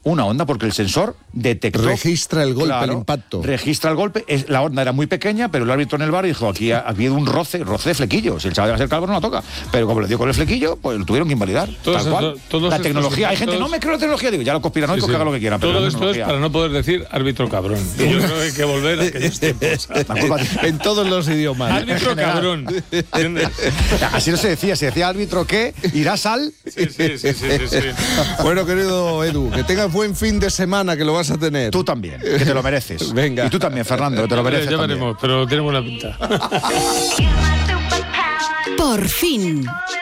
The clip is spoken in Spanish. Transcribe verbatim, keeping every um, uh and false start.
una onda porque el sensor detectó... Registra el golpe, claro, el impacto. Registra el golpe. Es, la onda era muy pequeña, pero el árbitro en el bar dijo, aquí ha, ha habido un roce, roce de flequillo. Si el chaval va a ser calvo no la toca. Pero como le dio con el flequillo, pues lo tuvieron que invalidar. Todos tal cual. estos, todos la estos tecnología. Hay gente, todos... no me creo la tecnología. Digo, ya los conspiranoicos sí, sí. que hagan lo que quieran. Pero todo esto es para no poder decir árbitro cabrón. Y yo creo que hay que volver a aquellos tiempos. En todos los idiomas. Árbitro cabrón. ¿Entiendes? Así no se decía. Se decía árbitro que irás al... Sí, sí, sí, sí, sí, sí. Bueno, querido Edu, que tengas buen fin de semana, que lo vas a tener. Tú también, que te lo mereces. Venga. Y tú también, Fernando, que te lo mereces. Ya también. veremos, pero tiene buena pinta. Por fin.